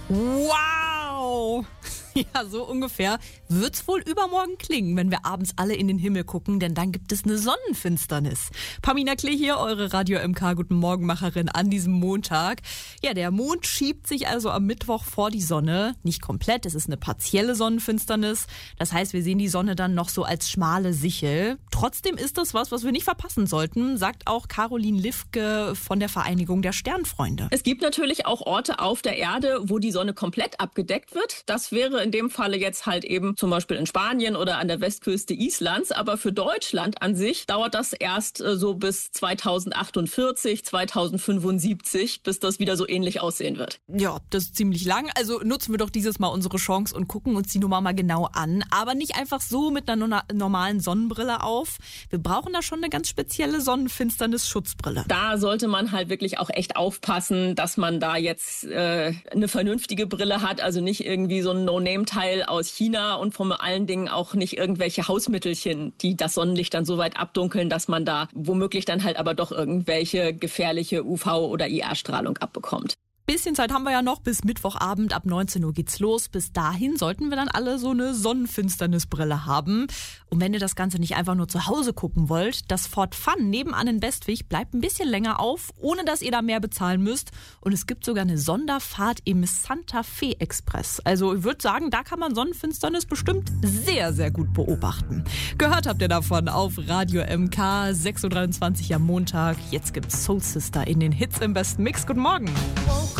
Wow! Ja, so ungefähr wird's wohl übermorgen klingen, wenn wir abends alle in den Himmel gucken, denn dann gibt es eine Sonnenfinsternis. Pamina Klee hier, eure Radio MK Guten Morgenmacherin an diesem Montag. Ja, der Mond schiebt sich also am Mittwoch vor die Sonne. Nicht komplett, es ist eine partielle Sonnenfinsternis. Das heißt, wir sehen die Sonne dann noch so als schmale Sichel. Trotzdem ist das was wir nicht verpassen sollten, sagt auch Caroline Lifke von der Vereinigung der Sternfreunde. Es gibt natürlich auch Orte auf der Erde, wo die Sonne komplett abgedeckt wird. Das wäre in dem Falle jetzt halt eben zum Beispiel in Spanien oder an der Westküste Islands. Aber für Deutschland an sich dauert das erst so bis 2048, 2075, bis das wieder so ähnlich aussehen wird. Ja, das ist ziemlich lang. Also nutzen wir doch dieses Mal unsere Chance und gucken uns die Nummer mal genau an. Aber nicht einfach so mit einer normalen Sonnenbrille auf. Wir brauchen da schon eine ganz spezielle Sonnenfinsternis-Schutzbrille. Da sollte man halt wirklich auch echt aufpassen, dass man da jetzt eine vernünftige Brille hat. Also nicht irgendwie so ein No-Name-Teil aus China und vor allen Dingen auch nicht irgendwelche Hausmittelchen, die das Sonnenlicht dann so weit abdunkeln, dass man da womöglich dann halt aber doch irgendwelche gefährliche UV- oder IR-Strahlung abbekommt. Bisschen Zeit haben wir ja noch, bis Mittwochabend ab 19 Uhr geht's los. Bis dahin sollten wir dann alle so eine Sonnenfinsternisbrille haben. Und wenn ihr das Ganze nicht einfach nur zu Hause gucken wollt, das Fort Fun nebenan in Bestwig bleibt ein bisschen länger auf, ohne dass ihr da mehr bezahlen müsst. Und es gibt sogar eine Sonderfahrt im Santa Fe Express. Also ich würde sagen, da kann man Sonnenfinsternis bestimmt sehr, sehr gut beobachten. Gehört habt ihr davon auf Radio MK 6.23 Uhr am Montag. Jetzt gibt's Soul Sister in den Hits im besten Mix. Guten Morgen.